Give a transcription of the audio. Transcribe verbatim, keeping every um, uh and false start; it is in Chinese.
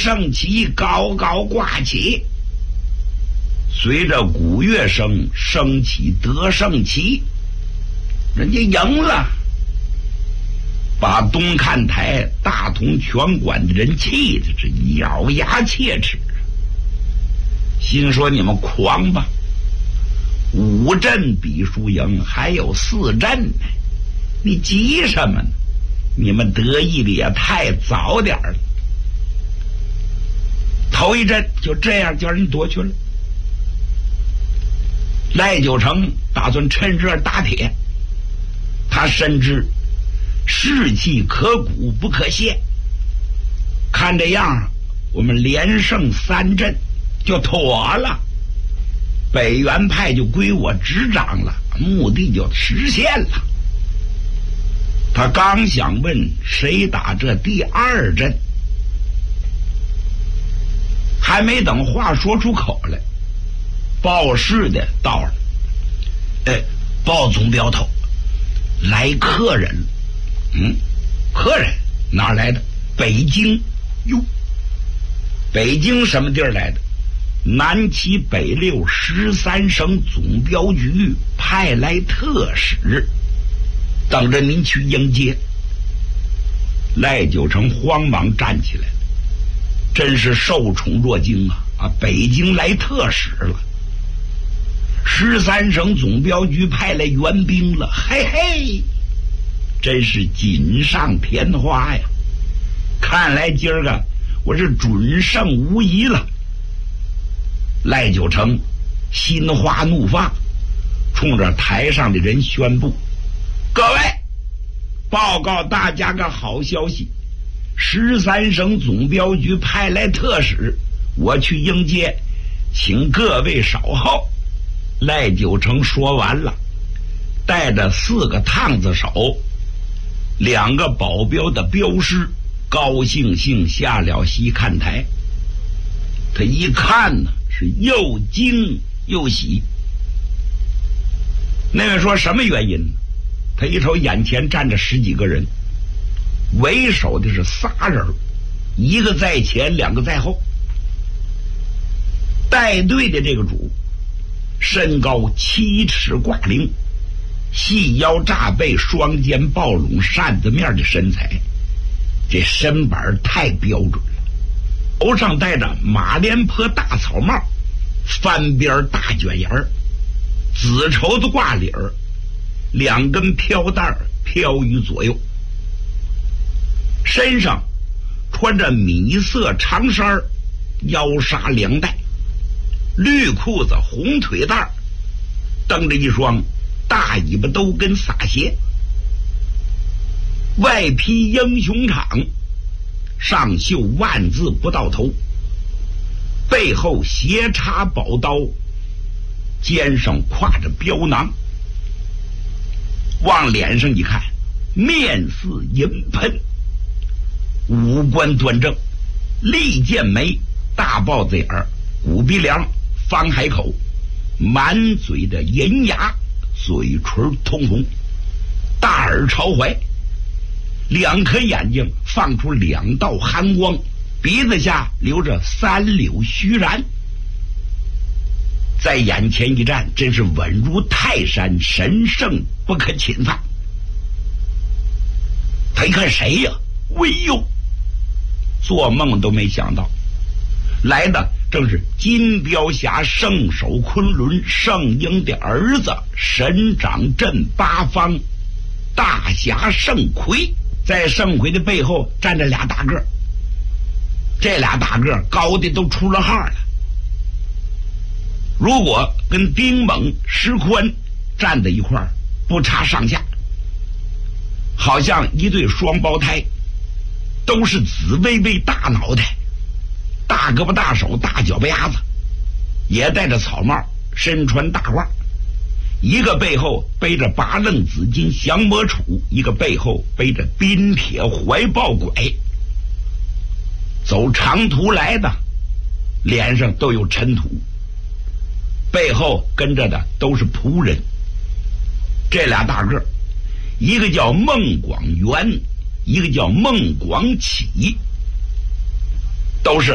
胜旗高高挂起，随着鼓乐声升起得胜旗，人家赢了，把东看台大同拳馆的人气的是咬牙切齿，心说你们狂吧，五阵比输赢，还有四阵呢，你急什么呢？你们得意的也太早点了。头一阵就这样叫人夺去了。赖九成打算趁热打铁，他深知士气可鼓不可泄，看这样我们连胜三阵就妥了，北元派就归我执掌了，目的就实现了。他刚想问谁打这第二阵，还没等话说出口来，报事的到了。哎，报总镖头，来客人。嗯，客人哪儿来的？北京。哟，北京什么地儿来的？南七北六十三省总镖局派来特使，等着您去迎接。赖九成慌忙站起来了，真是受宠若惊啊！啊，北京来特使了，十三省总镖局派来援兵了，嘿嘿，真是锦上添花呀！看来今儿个我是准胜无疑了。赖九成心花怒放，冲着台上的人宣布：各位，报告大家个好消息，十三省总镖局派来特使，我去迎接，请各位稍后。赖九成说完了，带着四个烫子手，两个保镖的镖师，高兴兴下了西看台。他一看呢，是又惊又喜。那位说什么原因？他一瞅眼前站着十几个人，为首的是仨人，一个在前，两个在后。带队的这个主身高七尺挂零，细腰炸背，双肩抱拢，扇子面的身材，这身板太标准了。头上戴着马连坡大草帽，翻边大卷檐儿，紫绸子挂领儿，两根飘带飘于左右，身上穿着米色长衫，腰纱两带，绿裤子红腿带，蹬着一双大尾巴兜跟洒鞋，外披英雄氅，上绣万字不到头，背后斜插宝刀，肩上挎着镖囊，往脸上一看，面似银喷，五官端正，利剑眉，大豹子眼，骨鼻梁，方海口，满嘴的银牙，嘴唇通红，大耳朝怀，两颗眼睛放出两道寒光，鼻子下流着三绺须髯，在眼前一站，真是稳如泰山，神圣不可侵犯。他一看谁呀？喂呦，做梦都没想到，来的正是金镖侠圣手昆仑圣婴的儿子，神掌镇八方大侠圣魁。在圣魁的背后站着俩大个，这俩大个高的都出了号了，如果跟丁猛、石宽站在一块儿，不差上下，好像一对双胞胎，都是紫薇薇大脑袋，大胳膊大手大脚巴丫子，也戴着草帽，身穿大褂，一个背后背着八楞紫金降魔杵，一个背后背着冰铁怀抱拐，走长途来的，脸上都有尘土，背后跟着的都是仆人。这俩大个，一个叫孟广元，一个叫孟广启，都是